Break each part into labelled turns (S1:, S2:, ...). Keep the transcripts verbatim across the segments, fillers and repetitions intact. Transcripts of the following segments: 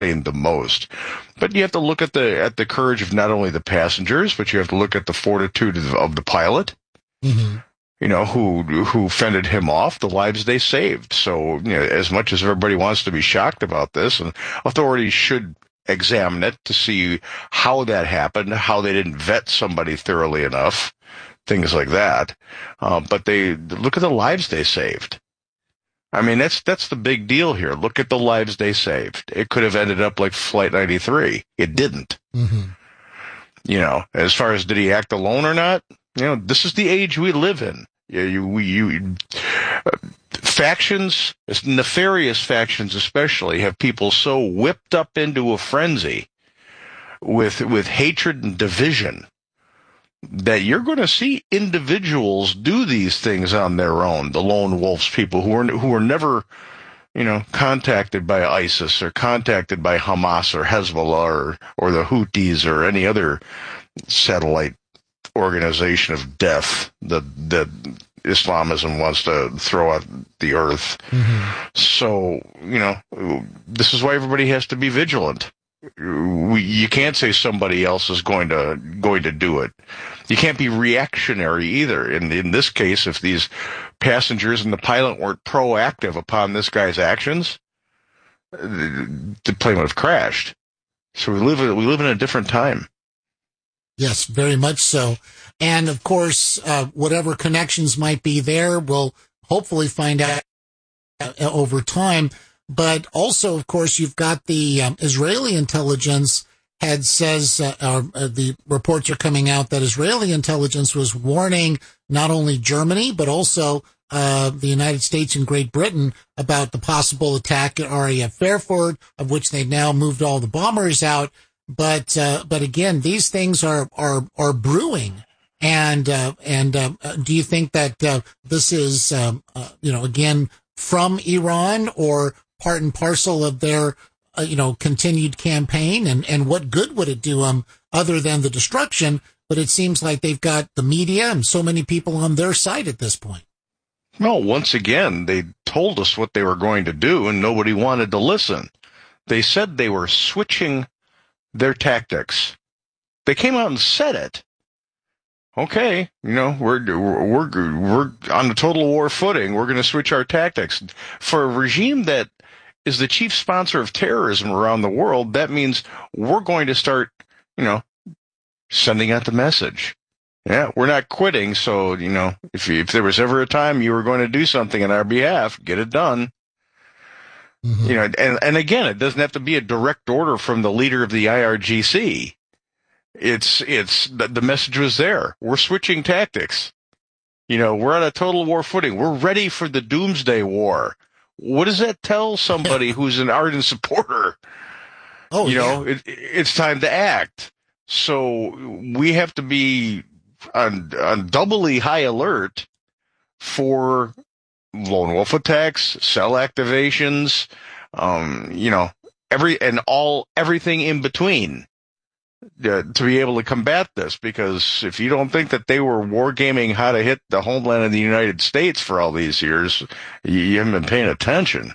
S1: the most. But you have to look at the at the courage of not only the passengers, but you have to look at the fortitude of, of the pilot. Mm-hmm. You know, who who fended him off, the lives they saved. So, you know, as much as everybody wants to be shocked about this, and authorities should examine it to see how that happened, how they didn't vet somebody thoroughly enough, things like that. Uh, but they look at the lives they saved. I mean, that's that's the big deal here. Look at the lives they saved. It could have ended up like Flight ninety-three. It didn't. Mm-hmm. You know, as far as did he act alone or not? You know, this is the age we live in. You, you, you uh, factions, nefarious factions especially, have people so whipped up into a frenzy with with hatred and division that you're going to see individuals do these things on their own. The lone wolves, people who are who are never, you know, contacted by ISIS or contacted by Hamas or Hezbollah or or the Houthis or any other satellite organization of death that that Islamism wants to throw at the earth. Mm-hmm. So, you know, this is why everybody has to be vigilant. We, you can't say somebody else is going to going to do it. You can't be reactionary either. In in this case, if these passengers and the pilot weren't proactive upon this guy's actions, the plane would have crashed. So we live we live in a different time.
S2: Yes, very much so. And of course, uh, whatever connections might be there, we'll hopefully find out uh, over time. But also, of course, you've got the um, Israeli intelligence had says, uh, uh, the reports are coming out that Israeli intelligence was warning not only Germany, but also uh, the United States and Great Britain about the possible attack at R A F Fairford, of which they've now moved all the bombers out. But, uh, but again, these things are, are, are brewing. And, uh, and, uh, do you think that, uh, this is, um, uh, you know, again, from Iran or part and parcel of their, uh, you know, continued campaign? And, and what good would it do them other than the destruction? But it seems like they've got the media and so many people on their side at this point.
S1: Well, once again, they told us what they were going to do and nobody wanted to listen. They said they were switching their tactics. They came out and said it. Okay, you know, we're we're we're on the total war footing. We're going to switch our tactics. For a regime that is the chief sponsor of terrorism around the world, that means we're going to start, you know, sending out the message. Yeah, we're not quitting. So, you know, if you, if there was ever a time you were going to do something on our behalf, get it done. Mm-hmm. You know, and, and again, it doesn't have to be a direct order from the leader of the I R G C. It's, it's, the, the message was there. We're switching tactics. You know, we're on a total war footing. We're ready for the doomsday war. What does that tell somebody who's an ardent supporter? Oh, you know, yeah. it, it's time to act. So we have to be on, on doubly high alert for lone wolf attacks, cell activations, um, you know, every, and all, everything in between, uh, to be able to combat this. Because if you don't think that they were wargaming how to hit the homeland of the United States for all these years, you, you haven't been paying attention.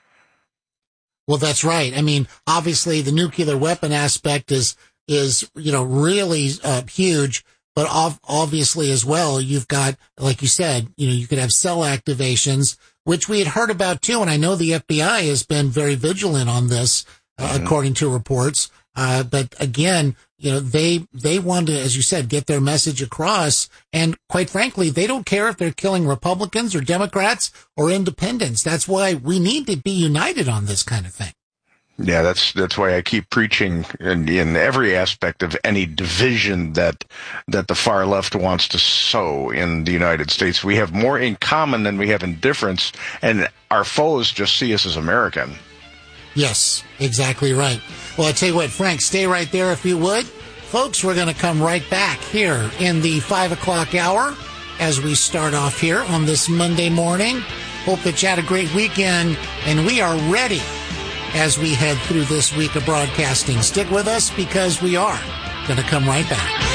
S2: Well, that's right. I mean, obviously the nuclear weapon aspect is, is, you know, really, uh, huge. But obviously as well, you've got, like you said, you know, you could have cell activations, which we had heard about too. And I know the F B I has been very vigilant on this, uh, mm-hmm. according to reports. Uh, but again, you know, they, they want to, as you said, get their message across. And quite frankly, they don't care if they're killing Republicans or Democrats or independents. That's why we need to be united on this kind of thing.
S1: Yeah, that's that's why I keep preaching in, in every aspect of any division that that the far left wants to sow in the United States. We have more in common than we have in difference, and our foes just see us as American.
S2: Yes, exactly right. Well, I tell you what, Frank, stay right there if you would. Folks, we're going to come right back here in the five o'clock hour as we start off here on this Monday morning. Hope that you had a great weekend, and we are ready as we head through this week of broadcasting. Stick with us because we are going to come right back.